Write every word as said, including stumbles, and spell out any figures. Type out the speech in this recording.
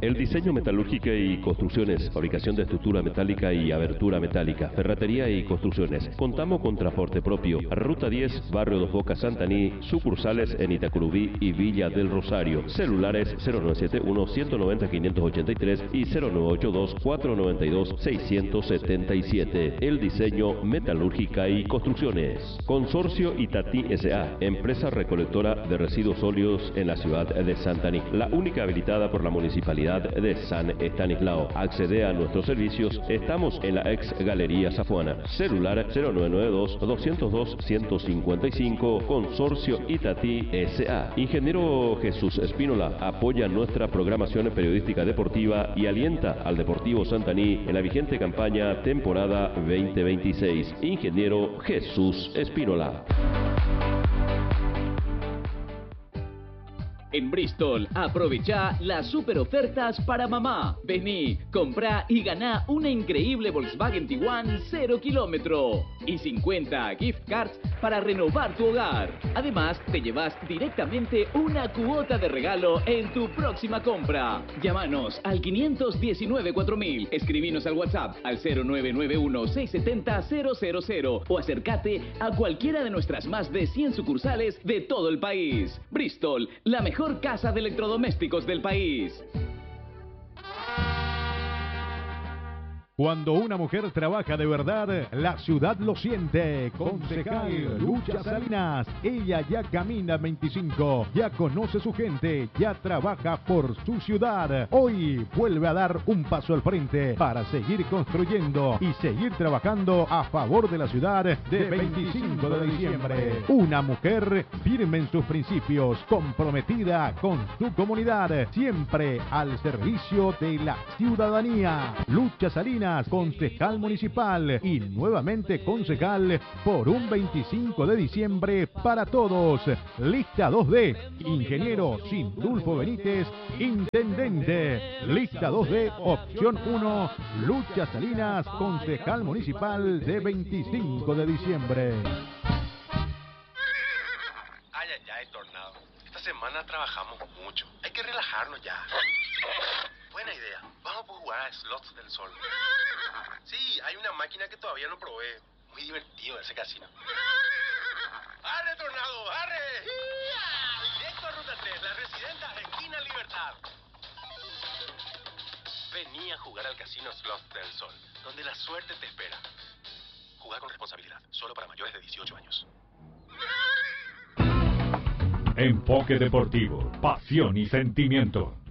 El diseño metalúrgica y construcciones, fabricación de estructura metálica y abertura metálica, ferretería y construcciones. Contamos con transporte propio. Ruta diez, Barrio Dos Bocas, Santaní, sucursales en Itacurubí y Villa del Rosario. Celulares cero nueve siete uno, uno nueve cero, cinco ocho tres y cero nueve ocho dos, cuatro nueve dos, seis siete siete. El diseño metalúrgica y construcciones. Consorcio Itatí S A, empresa recolectora de residuos sólidos en la ciudad de Santaní, la única habilitada por la Municipalidad de San Estanislao. Accede a nuestros servicios. Estamos en la ex Galería Zafuana. Celular cero nueve nueve dos, dos cero dos, uno cinco cinco. Consorcio Itatí S A. Ingeniero Jesús Espínola apoya nuestra programación periodística deportiva y alienta al Deportivo Santaní en la vigente campaña temporada veinte veintiséis. Ingeniero Jesús Espínola. En Bristol, aprovecha las super ofertas para mamá. Vení, comprá y ganá una increíble Volkswagen Tiguan cero kilómetro y cincuenta gift cards para renovar tu hogar. Además, te llevas directamente una cuota de regalo en tu próxima compra. Llámanos al quinientos diecinueve cuatro mil, escribinos al WhatsApp al cero nueve nueve uno, seis siete cero, cero cero cero o acércate a cualquiera de nuestras más de cien sucursales de todo el país. Bristol, la mejor casa de electrodomésticos del país. Cuando una mujer trabaja de verdad, la ciudad lo siente. Concejal Lucha Salinas, ella ya camina veinticinco, ya conoce su gente, ya trabaja por su ciudad. Hoy vuelve a dar un paso al frente para seguir construyendo y seguir trabajando a favor de la ciudad de veinticinco de diciembre. Una mujer firme en sus principios, comprometida con su comunidad, siempre al servicio de la ciudadanía. Lucha Salinas, concejal municipal y nuevamente concejal por un veinticinco de diciembre para todos. Lista dos D, ingeniero Sindulfo Benítez, intendente. Lista dos D, opción uno, Lucha Salinas, concejal municipal de veinticinco de diciembre. Ay, ay, ay, Tornado. Esta semana trabajamos mucho. Hay que relajarnos ya. Buena idea. Vamos a jugar a Slots del Sol. Sí, hay una máquina que todavía no probé. Muy divertido ese casino. ¡Arre, Tornado! ¡Arre! Directo a Ruta tres, la residenta esquina Libertad. Vení a jugar al casino Slots del Sol, donde la suerte te espera. Jugar con responsabilidad, solo para mayores de dieciocho años. Enfoque Deportivo, pasión y sentimiento.